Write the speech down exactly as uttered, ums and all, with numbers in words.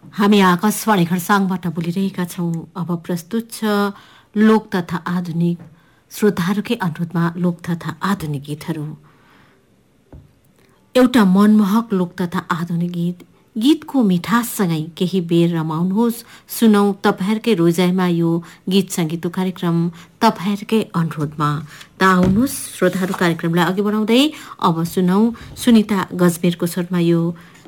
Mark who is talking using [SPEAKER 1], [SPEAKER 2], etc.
[SPEAKER 1] हामी आकाशवाणी खरसाङबाट बोलिरहेका छौँ। अब प्रस्तुत छ लोक तथा आधुनिक, श्रोताहरूकै अनुरोधमा लोक तथा आधुनिक गीतहरू। एउटा मनमोहक लोक तथा आधुनिक गीत, गीतको मिठाससँगै केही बेर रमाउनुहोस्। सुनौ तपाईँहरूकै रोजाइमा यो गीत सङ्गीतको कार्यक्रम तपाईँहरूकै अनुरोधमा। त आउनुहोस् श्रोताहरू, कार्यक्रमलाई अघि बढाउँदै अब सुनौ सुनिता गजमेरको स्वरमा यो